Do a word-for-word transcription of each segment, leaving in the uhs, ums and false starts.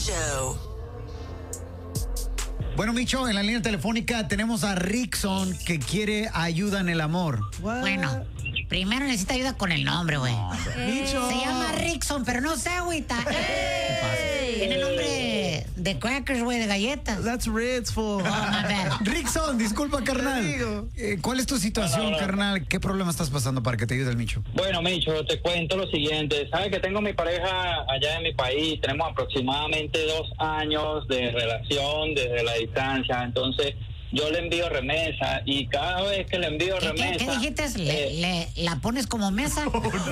Show. Bueno, Micho, en la línea telefónica tenemos a Rickson que quiere ayuda en el amor. What? Bueno, primero necesita ayuda con el nombre, güey. Micho. Se llama Rickson, pero no sé, agüita. Tiene nombre de crackers, güey, de galletas. That's Ritz, fool. Oh, my bad. Rickson, disculpa, carnal. digo? Eh, ¿Cuál es tu situación, No, no, no. carnal? ¿Qué problema estás pasando para que te ayude el Micho? Bueno, Micho, te cuento lo siguiente. Sabes que tengo mi pareja allá en mi país. Tenemos aproximadamente dos años de relación desde la distancia. Entonces, yo le envío remesa y cada vez que le envío ¿Qué, remesa... qué, qué dijiste? ¿Le, eh, le- ¿La pones como mesa?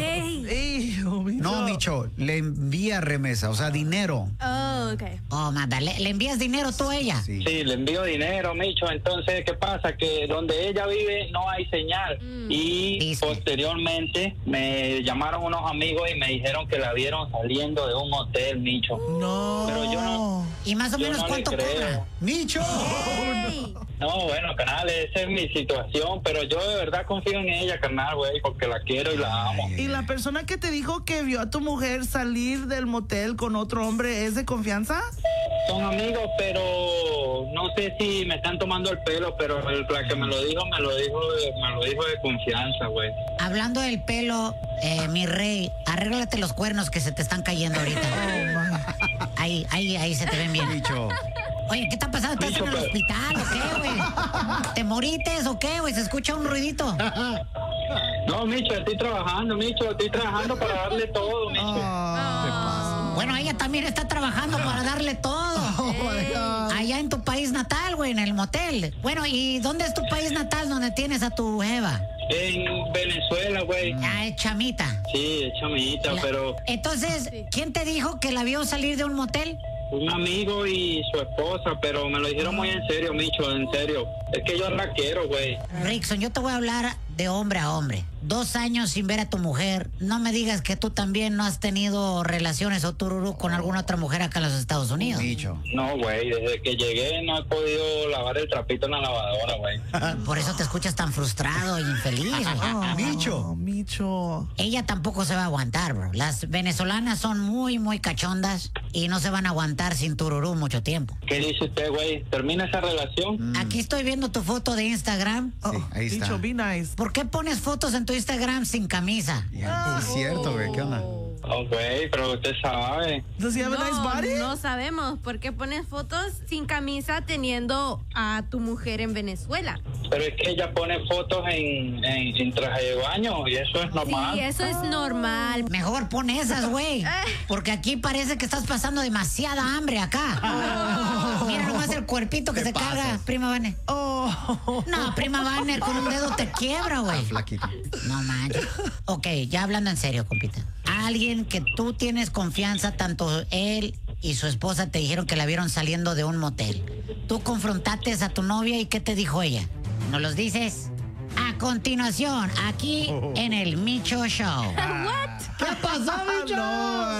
Hijo, Micho. No, Micho, le envía remesa, o sea, dinero. Oh, ok. Oh, my bad. ¿Le, le envías dinero tú a ella? Sí. Sí, le envío dinero, Micho. Entonces, ¿qué pasa? Que donde ella vive no hay señal. Y Dice. posteriormente me llamaron unos amigos y me dijeron que la vieron saliendo de un hotel, Micho. No. Pero yo no- ¿Y más o Yo menos no le cuánto creo. cobra? ¡Micho! Hey. No, bueno, carnal, esa es mi situación, pero yo de verdad confío en ella, carnal, güey, porque la quiero y la amo. ¿Y la persona que te dijo que vio a tu mujer salir del motel con otro hombre es de confianza? Son amigos, pero no sé si me están tomando el pelo, pero el, la que me lo dijo, me lo dijo, de- me lo dijo de confianza, güey. Hablando del pelo, eh, mi rey, arréglate los cuernos que se te están cayendo ahorita. Ahí, ahí, ahí se te ven bien. Micho. Oye, ¿qué está pasando? ¿Estás en el Micho, hospital o qué, güey? ¿Te morites o qué, güey? Se escucha un ruidito. No, Micho, estoy trabajando, Micho, estoy trabajando para darle todo, Micho. Ah. Bueno, ella también está trabajando para darle todo. Oh, my God. Allá en tu país natal, güey, en el motel. Bueno, ¿y dónde es tu país natal donde tienes a tu jeva? En Venezuela, güey. Ah, es chamita. Sí, es chamita, La- pero Entonces, ¿quién te dijo que la vio salir de un motel? un amigo y su esposa, pero me lo dijeron muy en serio, Micho, en serio. Es que yo la quiero, güey. Rickson, yo te voy a hablar de hombre a hombre. Dos años sin ver a tu mujer. No me digas que tú también no has tenido relaciones o tururú con alguna otra mujer acá en los Estados Unidos. Micho. No, güey, desde que llegué no he podido lavar el trapito en la lavadora, güey. Por eso te escuchas tan frustrado e infeliz, güey. Oh, Micho. Micho. Ella tampoco se va a aguantar, bro. Las venezolanas son muy, muy cachondas y no se van a aguantar sin tururú mucho tiempo. ¿Qué dice usted, güey? ¿Termina esa relación? Aquí estoy viendo tu foto de Instagram. Oh, Sí, ahí está. Micho, be nice. ¿Por qué pones fotos en tu Instagram sin camisa? Ya, Es cierto, güey, ¿qué onda? Oh, güey, pero usted sabe. Does he have a nice No, body? no sabemos por qué pones fotos sin camisa teniendo a tu mujer en Venezuela. Pero es que ella pone fotos en, en, en traje de baño y eso es normal. Sí, eso es normal. Mejor pon esas, güey. Porque aquí parece que estás pasando demasiada hambre acá. Mira nomás el cuerpito que Te se pasas. carga, prima Vane. Oh. No, prima Vane, con un dedo te quiebra, güey. Flaquito. No manches. Ok, ya hablando en serio, compita. Alguien que tú tienes confianza, tanto él y su esposa te dijeron que la vieron saliendo de un motel. Tú confrontaste a tu novia y ¿qué te dijo ella? ¿No los dices? A continuación, aquí en el Micho Show. What? ¿Qué pasó, Micho? No,